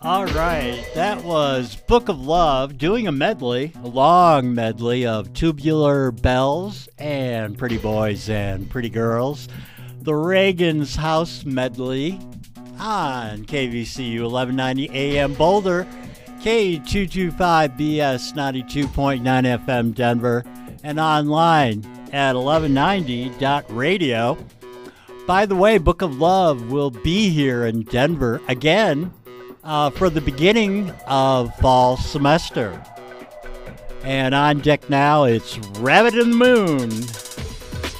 All right, that was Book of Love doing a medley, a long medley of Tubular Bells and Pretty Boys and Pretty Girls. The Reagan's House medley on KVCU 1190 AM Boulder, K225BS 92.9 FM Denver, and online at 1190.radio. By the way, Book of Love will be here in Denver again for the beginning of fall semester. And on deck now, it's Rabbit in the Moon.